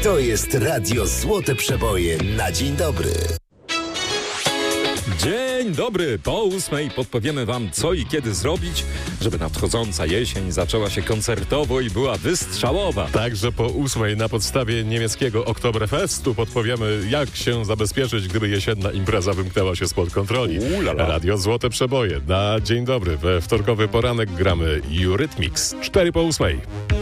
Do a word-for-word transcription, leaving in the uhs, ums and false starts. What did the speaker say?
To jest Radio Złote Przeboje na dzień dobry. Dzień dobry, po ósmej podpowiemy wam, co i kiedy zrobić, żeby nadchodząca jesień zaczęła się koncertowo i była wystrzałowa. Także po ósmej na podstawie niemieckiego Oktoberfestu podpowiemy, jak się zabezpieczyć, gdyby jesienna impreza wymknęła się spod kontroli. Ulala. Radio Złote Przeboje na dzień dobry. We wtorkowy poranek gramy Eurythmics. Cztery po ósmej.